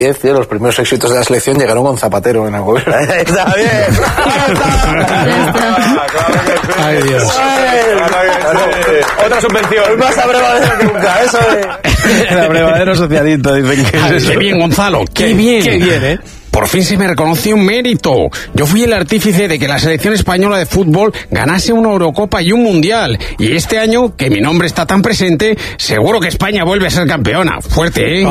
Tío, los primeros éxitos de la selección llegaron con Zapatero en el gobierno. Está bien. Ay, Dios. Otra subvención. Más abrevadero que nunca, eso es. El abrevadero socialista, dicen que es eso. Qué bien, Gonzalo, qué bien. Qué bien, ¿eh? Por fin se me reconoció un mérito. Yo fui el artífice de que la selección española de fútbol ganase una Eurocopa y un Mundial. Y este año, que mi nombre está tan presente, seguro que España vuelve a ser campeona. Fuerte, ¿eh?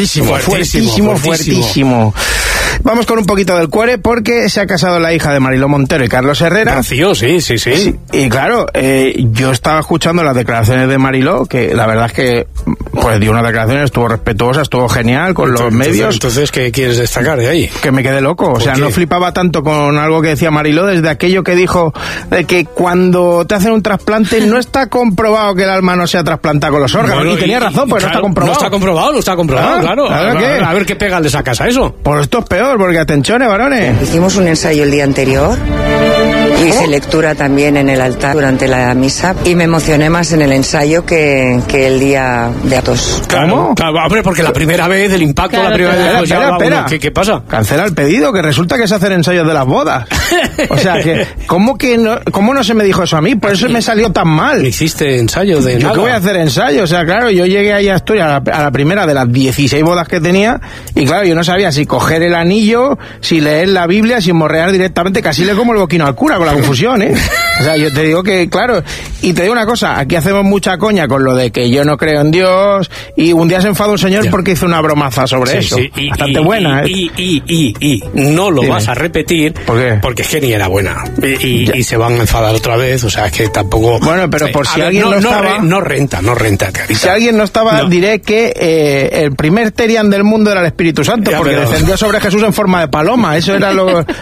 Fuertísimo. Vamos con un poquito del cuore, porque se ha casado la hija de Mariló Montero y Carlos Herrera. Nació, sí. Y claro, yo estaba escuchando las declaraciones de Mariló, que la verdad es que pues dio unas declaraciones, estuvo respetuosa, estuvo genial con los medios. Entonces, ¿qué quieres destacar de ahí? Que me quedé loco, o sea, no flipaba tanto con algo que decía Mariló, desde aquello que dijo de que cuando te hacen un trasplante no está comprobado que el alma no sea trasplantado con los órganos. Bueno, y tenía razón, pues claro, no está comprobado. Claro. A ver qué pega le sacas a eso. Pues esto es peor, porque atención, varones. Hicimos un ensayo el día anterior. Hice lectura también en el altar durante la misa y me emocioné más en el ensayo que el día de actos. Claro, hombre, porque la primera vez, el impacto, claro, la primera vez... Espera. ¿Qué pasa? Cancela el pedido, que resulta que se hacen ensayos de las bodas. O sea, que ¿cómo no se me dijo eso a mí? Por eso me salió tan mal. ¿Hiciste ensayo de nada? ¿Yo qué voy a hacer ensayo? O sea, claro, yo llegué ahí a Asturias a la primera de las 16 bodas que tenía y claro, yo no sabía si coger el anillo, si leer la Biblia, si morrear directamente, casi le como el boquino al cura con la confusión, ¿eh? O sea, yo te digo que, claro, y te digo una cosa, aquí hacemos mucha coña con lo de que yo no creo en Dios, y un día se enfadó un señor porque hizo una bromaza sobre eso. Sí, bastante buena, ¿eh? Y no lo vas a repetir. ¿Por qué? Porque es que ni era buena. Y se van a enfadar otra vez, o sea, es que tampoco... Bueno, pero por si alguien no estaba... No renta, Carita. Si alguien no estaba, diré que el primer Terian del mundo era el Espíritu Santo, porque descendió sobre Jesús en forma de paloma. Eso era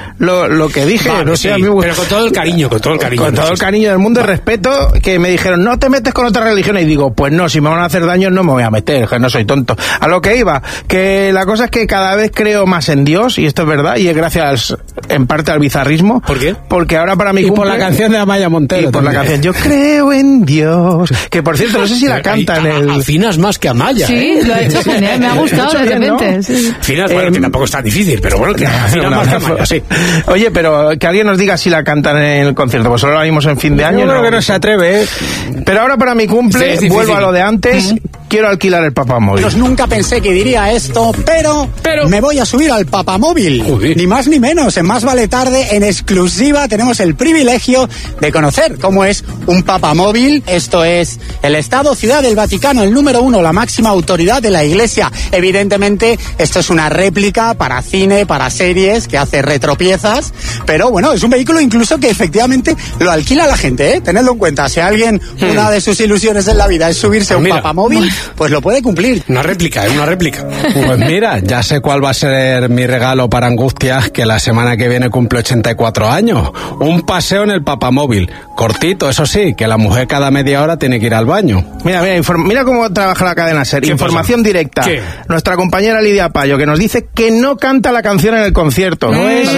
lo que dije. Vale, no sé, pero con todo el cariño. Con todo el cariño del mundo y respeto, que me dijeron, no te metes con otra religión. Y digo, pues no, si me van a hacer daño no me voy a meter, que no soy tonto. A lo que iba, que la cosa es que cada vez creo más en Dios, y esto es verdad, y es gracias en parte al bizarrismo. ¿Por qué? Porque ahora para mí y por la canción de Amaya Montero. Y por la canción Yo creo en Dios, que por cierto, no sé si la canta en el... Afinas más que Amaya. Sí, lo ha hecho genial, me ha gustado de repente. ¿No? Sí. Afinas, bueno, que tampoco es tan difícil, pero bueno, que afinas más que Amaya, sí. Oye, pero que alguien nos diga si la cantan en el concierto, pues solo la vimos en fin de año. Yo creo que no se atreve, ¿eh? Pero ahora para mi cumple, vuelvo a lo de antes, quiero alquilar el papamóvil. Pues nunca pensé que diría esto, pero me voy a subir al papamóvil. Joder. Ni más ni menos, en Más Vale Tarde, en exclusiva, tenemos el privilegio de conocer cómo es un papamóvil. Esto es el Estado Ciudad del Vaticano, el número 1, la máxima autoridad de la Iglesia. Evidentemente, esto es una réplica para cine, para series, que hace retropiezas, pero bueno, es un vehículo incluso que efectivamente lo alquila la gente, ¿eh? Tenedlo en cuenta, si alguien, una de sus ilusiones en la vida es subirse a un papamóvil, pues lo puede cumplir. Una réplica. Pues mira, ya sé cuál va a ser mi regalo para Angustias, que la semana que viene cumple 84 años. Un paseo en el papamóvil. Cortito, eso sí, que la mujer cada media hora tiene que ir al baño. Mira cómo trabaja la cadena SER. Información directa. ¿Qué? Nuestra compañera Lidia Payo, que nos dice que no canta la canción en el concierto. No es...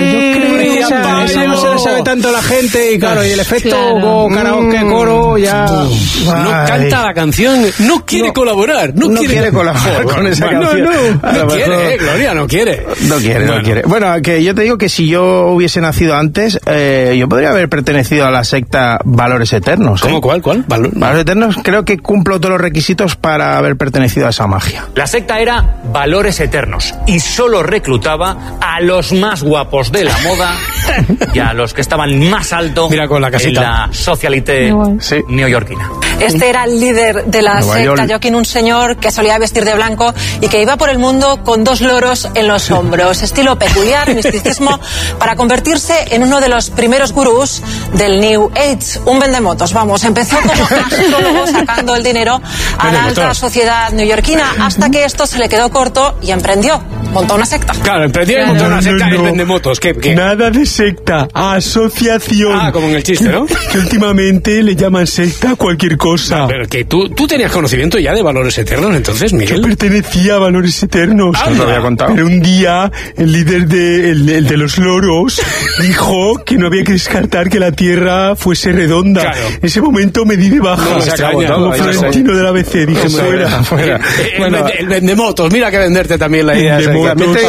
Eso no se le sabe tanto a la gente, y claro, y el efecto karaoke, coro, ya... No canta la canción, no quiere colaborar. No quiere colaborar con esa canción. No quiere, Gloria, no quiere. No quiere. Bueno, que yo te digo que si yo hubiese nacido antes, yo podría haber pertenecido a la secta Valores Eternos. ¿Cómo? ¿Cuál? Valores Eternos, creo que cumplo todos los requisitos para haber pertenecido a esa magia. La secta era Valores Eternos y solo reclutaba a los más guapos de la moda y a los que estaban más alto en la socialité neoyorquina. Este era el líder de la secta Joaquín, un señor que solía vestir de blanco y que iba por el mundo con 2 loros en los hombros. Estilo peculiar, misticismo, para convertirse en uno de los primeros gurús del New Age. Un vendemotos, vamos. Empezó como astrólogo sacando el dinero a la alta sociedad neoyorquina, hasta que esto se le quedó corto y emprendió. Montó una secta. Claro, emprendió y montó una secta en vendemotos. ¿Qué? Nada de secta, asociación. Como en el chiste, ¿no? Que últimamente le llaman secta a cualquier cosa cosa. Pero que tú tenías conocimiento ya de Valores Eternos, entonces, Miguel. Yo pertenecía a Valores Eternos. No lo había contado. Pero un día, el líder el de los loros dijo que no había que descartar que la Tierra fuese redonda. Claro. En ese momento me di de baja. No, se acabó todo, como Florentino del ABC, dije fuera. El vendemotos, mira que venderte también la idea. Vendemotos.